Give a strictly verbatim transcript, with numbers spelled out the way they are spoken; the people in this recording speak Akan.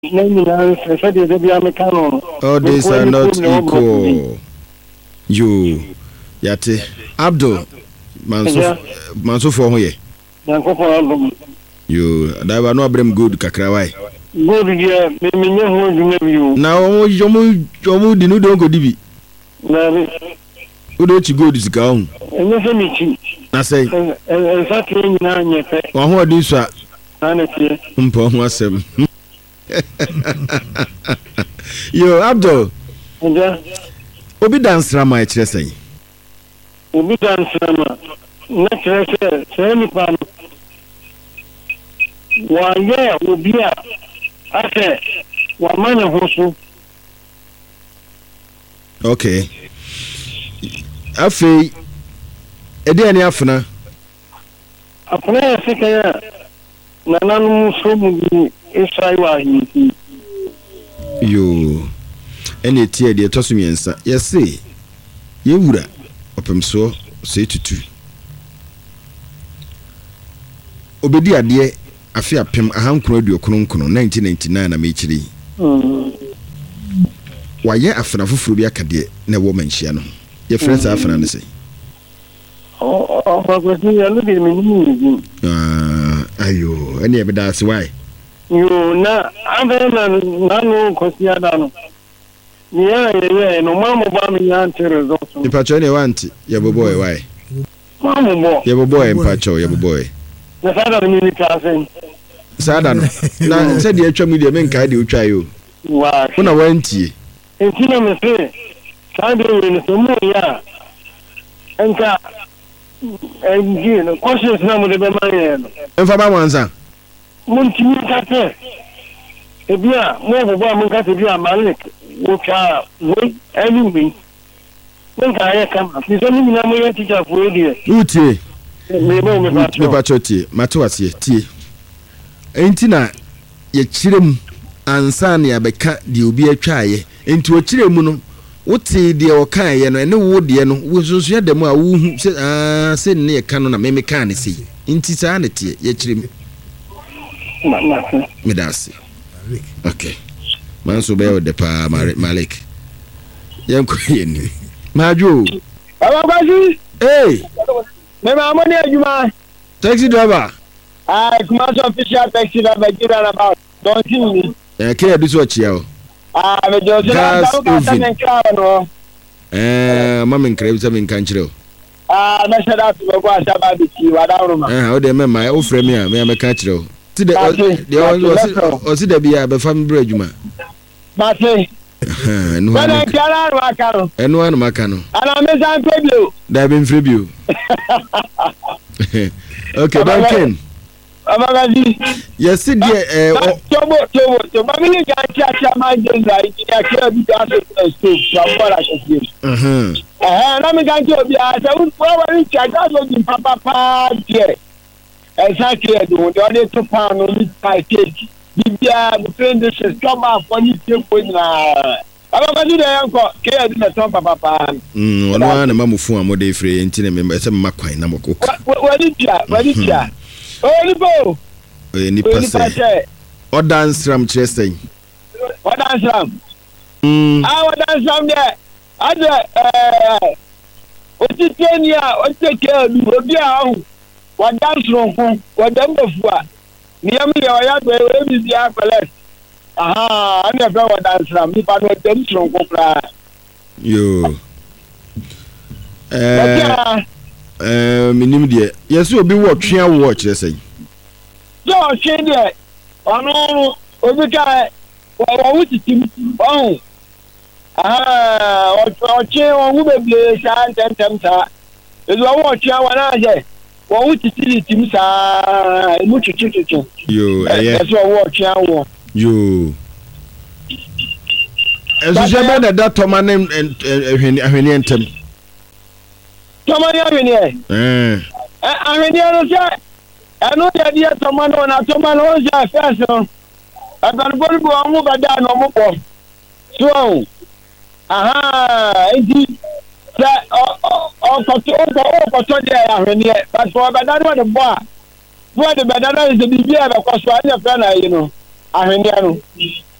All these are not equal. You, Yate, Abdul, Mansuf, Mansuf for who? You, that were not brim good, Kakrawai. Good, yeah, me, now, Jomu, Jomu, the new don't go divi. Who don't you go this gown? I say, exactly nine years. One who do so. Umpo was him. Yo, Abdul. Obi dance rama e kire say. Obi dance rama. Na kire say, say ni pa no. Wa ye obi a ase wa mana hoso. Okay. Afi edi ani afuna. Afuna se kaya na nanu so mu isai wa hin. Yo. Ene tie de to so miensa. Yes say. Ye wura opemso say tutu. Obedi ade afi apem ahankro aduokronkono nineteen ninety-nine na mechiri. Mm. Waye afana foforo bi akade na wo manhia no. Ye friends afana ne say. Oh, oh, but you look at me. Ah, ayo, ene be da se why? Yo na abena na no kosia da no. Yeah, yeah, no mama ba me yan tere zo. Ipacho ne wanti, ye boboy why? Mama bo. Ye boboy ipacho, ye boboy. Na sada ni ni ka sen. Sada no. Na se de atwa mu de men ka de utwa yo. Wa. Una wanti. Enti na me se. Sada we ni so mu ya. Enka engi no conscious na mo de be manye no. Enfa ba wanza. Mun timi ka te. Ebia mo bo ba mun ka te bia malik. Wocha we anyway. Mun ka ya kama. Ni so ni na mo ya teacher for you. Utie. Me bo me ba. Me ba chotie, matwase tie. Enti na ye kirem ansa na abeka de obi atwaye. Enti o kiremu no wote de o kan ye no ene wo de no wo sunsu ya dem a wo hu se ah se ne ye kan no na me me kan ne sei. Enti sa ne tie ye kirem. Ma ma. Me dasi. Okay. Manso be o de pa Malik. Yem ko ye ni. Majo. Baba Baji. Hey. Me ma mo ne adwuma. Taxi driver. Ah, kuma so official taxi driver gira na ba. Don't see me. Eh, ke adu so chia o. Ah, me jo so na ka ta men kra no. Eh, ma men kra bi ta men kan kire o. Ah, na shada to go asaba bi ti wa da ruma. Eh, o de me ma o frame me me me kan kire o. Ti de de o si de bia be fam bra adwuma. Ma se. Eh, no. Bana kala ro aka no. Eh, no anu maka no. Ana me san pebio. Da be mfre bio. Okay, Duncan. Amagazi. Yes, it eh Tobo tobo to mamili ga cha cha ma je ngai ya ke bi ta se state from what I can see. Mhm. Eh, na me ga jo bi a se un po wa ni cha ga so di papa pa die. Exactly do do dey to pa no ni pa take. Bibia the friend is come up for you take point na. Amagazi dey anko ke ya di na ton papa pa. Mm, ono na mamufu amode free enti na me se makwan na moko. Wa di tia, wa di tia. Oh, Nipo! Eh, Nipa say. O dance ram chesting. What dance ram? Hmm. Ah, what dance ram there? Ada eh Otitenia, Oteke, Obia, what dance ram? What dance before? Near me, I have a baby, the collect. Aha, I never what dance ram. Nipa no dance ram. Yo. Eh. Eh, minim de. Yes, obi wo twia watch dey say. So, she dey. Ono obi ka wa wuti tim. Oh. Ah, o che o wu beble sa tentem sa. Ezo wo twia wa na je. Wo wuti tim sa, mu chuchuchu. Yo, eh. Ezo wo twia wo. Yo. Ezo je be na that Toma nem ehweni ehweni entem. Toma ya hweni eh. Eh. Eh, ahweni no se. Anu ya dia Toma no na Toma no ja first no. Aban bolu bo amu bada no mo po. So, aha, enti se o o ko to o ko to dia ahweni eh. But for bada no the boy. Boy the bada no is the bibia be ko so anya fa na yi no. ahwenia no